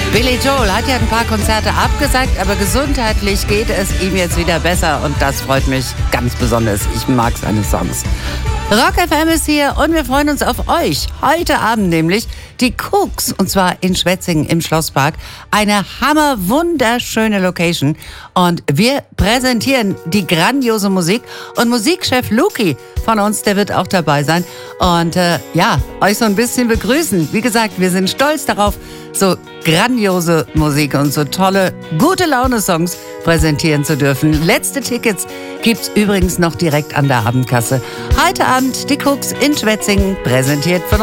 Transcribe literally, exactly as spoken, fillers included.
Billy Joel hat ja ein paar Konzerte abgesagt, aber gesundheitlich geht es ihm jetzt wieder besser und das freut mich ganz besonders. Ich mag seine Songs. Rock F M ist hier und wir freuen uns auf euch. Heute Abend nämlich die Cooks und zwar in Schwetzingen im Schlosspark. Eine hammerwunderschöne Location und wir präsentieren die grandiose Musik und Musikchef Luki von uns, der wird auch dabei sein und äh, ja, euch so ein bisschen begrüßen. Wie gesagt, wir sind stolz darauf, so grandiose Musik und so tolle, gute Laune-Songs präsentieren zu dürfen. Letzte Tickets gibt's übrigens noch direkt an der Abendkasse. Heute Abend die Cooks in Schwetzingen, präsentiert von